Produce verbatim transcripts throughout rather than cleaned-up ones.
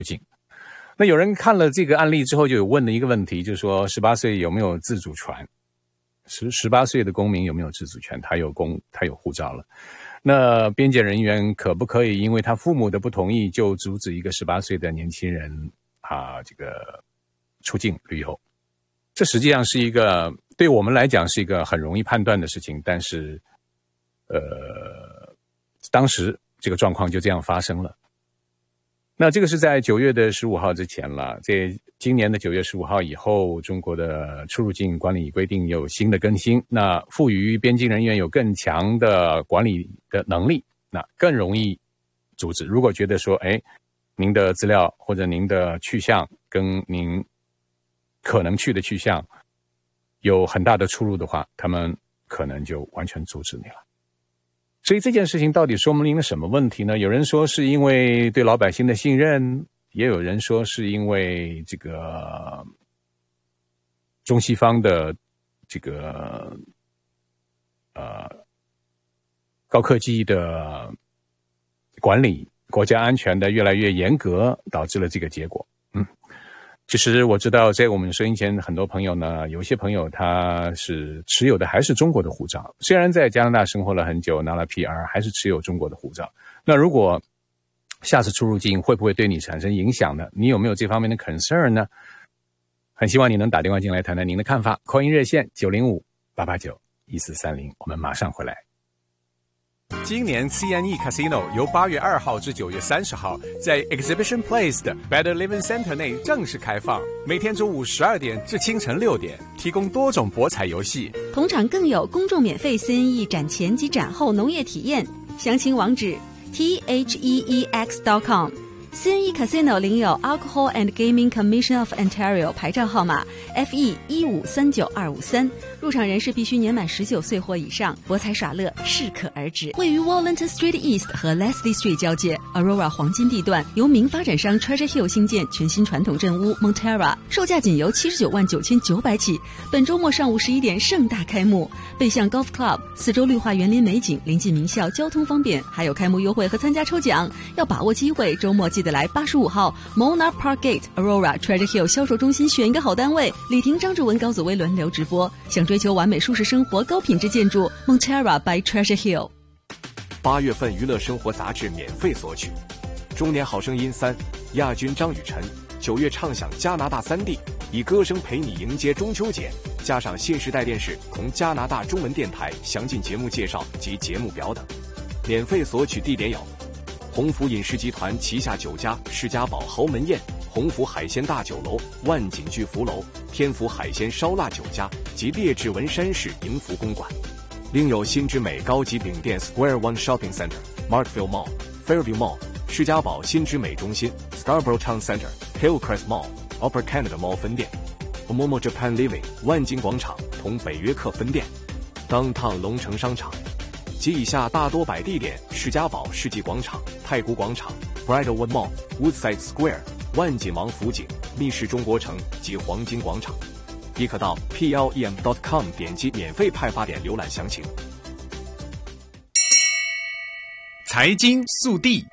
那有人看了这个案例之后，就有问的一个问题，就是说十八岁有没有自主权？十十八岁的公民有没有自主权？他有公，他有护照了。那边检人员可不可以因为他父母的不同意，就阻止一个十八岁的年轻人啊，这个出境旅游？这实际上是一个对我们来讲是一个很容易判断的事情，但是，呃，当时这个状况就这样发生了。那这个是在九月的十五号之前了，在今年的九月十五号以后，中国的出入境管理规定有新的更新，那赋予边境人员有更强的管理的能力，那更容易阻止。如果觉得说，哎，您的资料或者您的去向跟您可能去的去向有很大的出入的话，他们可能就完全阻止你了。所以这件事情到底说明了什么问题呢？有人说是因为对老百姓的信任，也有人说是因为这个中西方的这个呃高科技的管理、国家安全的越来越严格，导致了这个结果。嗯。其实我知道在我们收音前很多朋友呢，有些朋友他是持有的还是中国的护照，虽然在加拿大生活了很久，拿了 P R， 还是持有中国的护照。那如果下次出入境会不会对你产生影响呢？你有没有这方面的 concern 呢？很希望你能打电话进来谈谈您的看法。call in 热线九零五八八九一四三零，我们马上回来。今年 C N E Casino 由八月二号至九月三十号在 Exhibition Place 的 Better Living Center 内正式开放，每天中午十二点至清晨六点，提供多种博彩游戏， 同场更有公众免费 C N E 展前及展后农业体验。详情网址 T H E E X dot com。C N E Casino 领有 Alcohol and Gaming Commission of Ontario 牌照号码 F E 一五三九二五三，入场人士必须年满十九岁或以上，博彩耍乐适可而止。位于 Walnut Street East 和 Leslie Street 交界 Aurora 黄金地段，由名发展商 Treasure Hill 新建全新传统镇屋 Montera， 售价仅由七十九万九千九百起。本周末上午十一点盛大开幕，背向 Golf Club， 四周绿化园林美景，临近名校，交通方便，还有开幕优惠和参加抽奖，要把握机会。周末记得来八十五号 Monarch Park Gate Aurora Treasure Hill 销售中心选一个好单位。李婷、张志文、高祖威轮流直播。想追求完美舒适生活、高品质建筑 Montera by Treasure Hill。 八月份娱乐生活杂志免费索取。中年好声音三亚军张雨晨，九月唱响加拿大三地，以歌声陪你迎接中秋节。加上新时代电视同加拿大中文电台详尽节目介绍及节目表等。免费索取地点有鸿福饮食集团旗下酒家世家堡豪门宴、鸿福海鲜大酒楼、万锦聚福楼、天福海鲜烧腊酒家及列治文山市迎福公馆。另有新之美高级饼店 Square One Shopping Center、Markville Mall、Fairview Mall、世家堡新之美中心、Scarborough Town Center、Hillcrest Mall、Upper Canada Mall 分店、Momo Japan Living 万金广场同北约克分店、Downtown 龙城商场及以下大多摆地点：世家堡世纪广场、太古广场、Bridlewood Mall、Woodside Square、万锦王府井、密室中国城及黄金广场。亦可到 P L E M dot com 点击免费派发点浏览详情。 财经速递，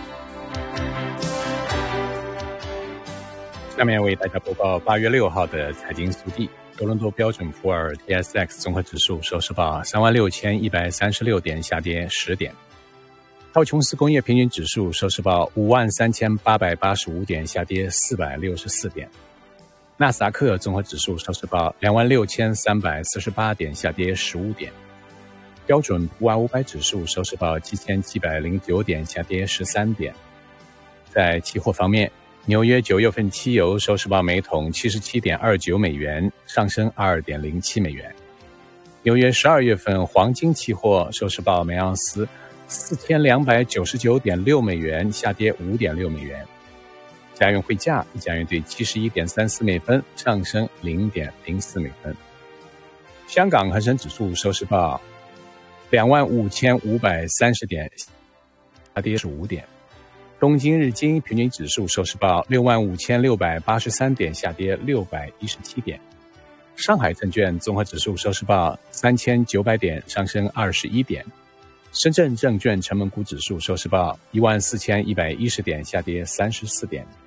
下面为大家播报八月六号的财经速递。多伦多标准普尔 T S X 综合指数收市报三万六千一百三十六点，下跌十点。道琼斯工业平均指数收市报五万三千八百八十五点，下跌四百六十四点。纳斯达克综合指数收市报两万六千三百四十八点，下跌十五点。标准普尔五百指数收市报七千七百零九点，下跌十三点。在期货方面，纽约九月份期油收市报每桶七十七点二九美元，上升二点零七美元。纽约十二月份黄金期货收市报每盎司四千两百九十九点六美元，下跌五点六美元。加元汇价，一加元兑七十一点三四美分，上升零点零四美分。香港恒生指数收市报两万五千五百三十点，下跌十五点。东京日经平均指数收市报六万五千六百八十三点，下跌六百一十七点。上海证券综合指数收市报三千九百点，上升二十一点。深圳证券成分股指数收市报一万四千一百一十点，下跌三十四点。